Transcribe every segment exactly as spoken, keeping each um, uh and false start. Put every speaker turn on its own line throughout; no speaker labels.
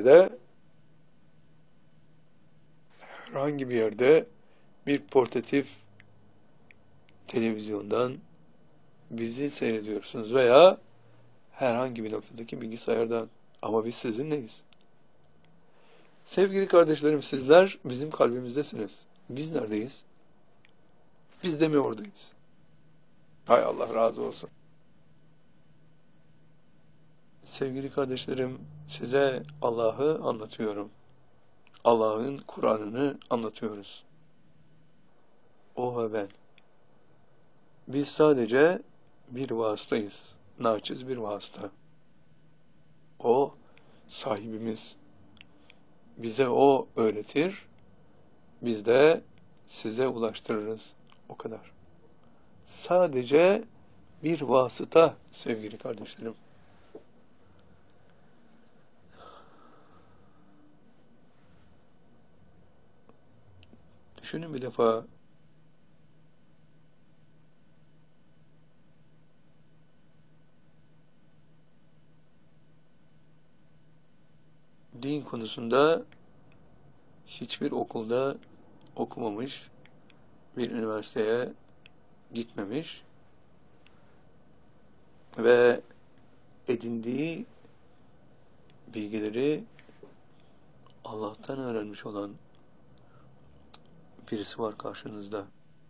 tecrübede herhangi bir yerde bir portatif televizyondan bizi seyrediyorsunuz veya herhangi bir noktadaki bilgisayardan. Ama biz sizinleyiz. Sevgili kardeşlerim, sizler bizim kalbimizdesiniz. Biz neredeyiz? Biz de mi oradayız? Hay Allah razı olsun. Sevgili kardeşlerim, size Allah'ı anlatıyorum. Allah'ın Kur'an'ını anlatıyoruz. O ve ben. Biz sadece bir vasıtayız. Naçiz bir vasıta. O sahibimiz. Bize o öğretir, biz de size ulaştırırız. O kadar. Sadece bir vasıta sevgili kardeşlerim. Düşünün bir defa, din konusunda hiçbir okulda okumamış, bir üniversiteye gitmemiş ve edindiği bilgileri Allah'tan öğrenmiş olan birisi var karşınızda.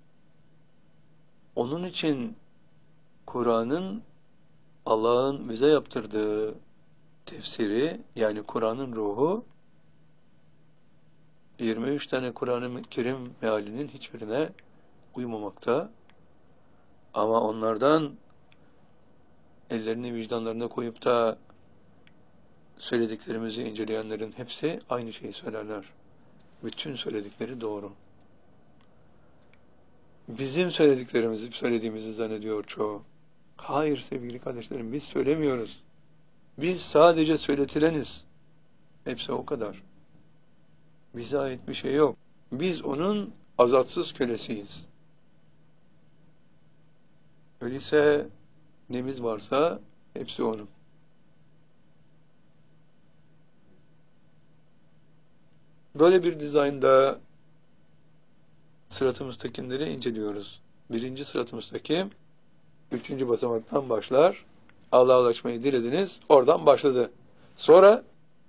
Onun için Kur'an'ın Allah'ın bize yaptırdığı tefsiri, yani Kur'an'ın ruhu, yirmi üç tane Kur'an-ı Kerim mealinin hiçbirine uymamakta. Ama onlardan ellerini vicdanlarına koyup da söylediklerimizi inceleyenlerin hepsi aynı şeyi söylerler. Bütün söyledikleri doğru. Bizim söylediklerimizi söylediğimizi zannediyor çoğu. Hayır sevgili kardeşlerim, biz söylemiyoruz. Biz sadece söyletileniz. Hepsi o kadar. Bize ait bir şey yok. Biz onun azatsız kölesiyiz. Öyleyse nemiz varsa hepsi onun. Böyle bir dizaynda sırat-ı müstakimleri inceliyoruz. Birinci sırat-ı müstakim, üçüncü basamaktan başlar. Allah'a ulaşmayı dilediniz, oradan başladı. Sonra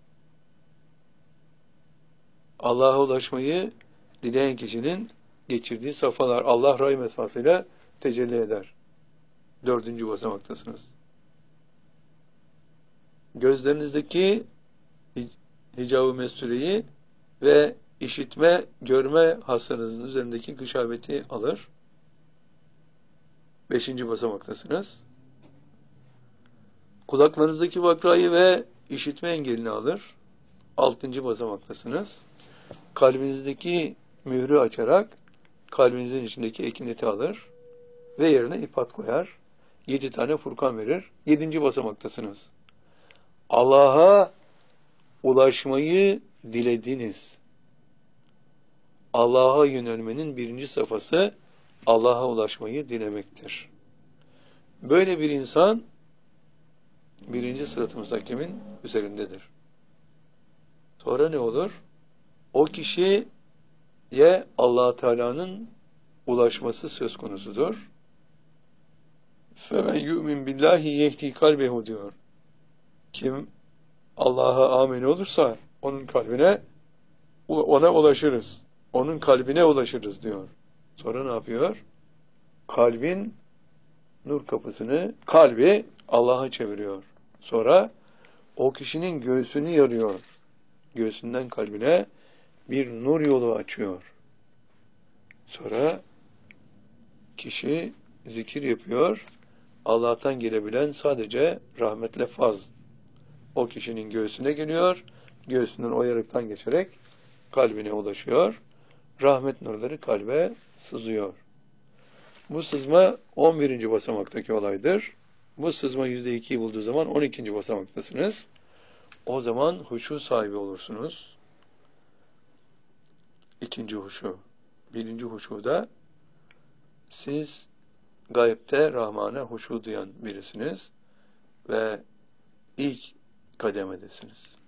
Allah'a ulaşmayı dileyen kişinin geçirdiği safhalar Allah rahim esasıyla tecelli eder. Dördüncü basamaktasınız. Gözlerinizdeki hicab-ı mestureyi ve işitme, görme hassanızın üzerindeki gışabeti alır. Beşinci basamaktasınız. Kulaklarınızdaki vakrayı ve işitme engelini alır. Altıncı basamaktasınız. Kalbinizdeki mührü açarak kalbinizin içindeki ekineti alır ve yerine ipat koyar. Yedi tane Furkan verir. Yedinci basamaktasınız. Allah'a ulaşmayı dilediniz. Allah'a yönelmenin birinci safhası Allah'a ulaşmayı dilemektir. Böyle bir insan birinci sırat-ı müstakimin üzerindedir. Sonra ne olur? O kişiye Allah Teala'nın ulaşması söz konusudur. فَمَنْ يُؤْمِنْ بِاللّٰهِ يَهْدِي kalbehu diyor. Kim Allah'a amin olursa onun kalbine, ona ulaşırız. Onun kalbine ulaşırız diyor. Sonra ne yapıyor? Kalbin nur kapısını, kalbi Allah'a çeviriyor. Sonra o kişinin göğsünü yarıyor. Göğsünden kalbine bir nur yolu açıyor. Sonra kişi zikir yapıyor. Allah'tan gelebilen sadece rahmetle faz. O kişinin göğsüne geliyor. Göğsünden o yarıktan geçerek kalbine ulaşıyor. Rahmet nurları kalbe sızıyor. Bu sızma on birinci basamaktaki olaydır. Bu sızma yüzde ikiyi bulduğu zaman on ikinci basamaktasınız. O zaman huşu sahibi olursunuz. İkinci huşu. Birinci huşuda siz gayipte Rahman'a huşu duyan birisiniz ve ilk kademedesiniz.